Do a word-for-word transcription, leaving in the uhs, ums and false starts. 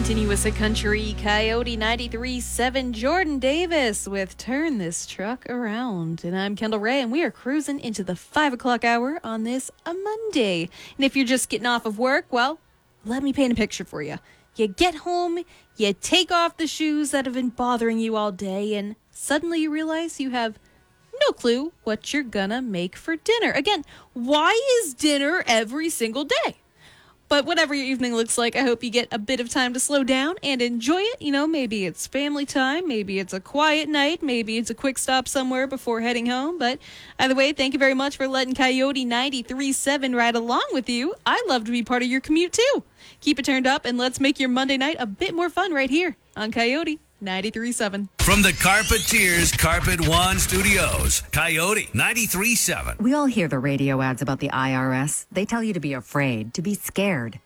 continue with a country Coyote ninety-three point seven Jordan Davis with Turn This Truck Around. And I'm Kendall Ray, and we are cruising into the five o'clock hour on this a Monday. And if you're just getting off of work, well, let me paint a picture for you. You get home, you take off the shoes that have been bothering you all day, and suddenly you realize you have no clue what you're gonna make for dinner. Again, why is dinner every single day? But whatever your evening looks like, I hope you get a bit of time to slow down and enjoy it. You know, maybe it's family time, maybe it's a quiet night, maybe it's a quick stop somewhere before heading home. But either way, thank you very much for letting Coyote ninety-three point seven ride along with you. I love to be part of your commute too. Keep it turned up and let's make your Monday night a bit more fun right here on Coyote ninety-three point seven. From the Carpeteers Carpet One Studios, Coyote ninety-three point seven. We all hear the radio ads about the I R S. They tell you to be afraid, to be scared.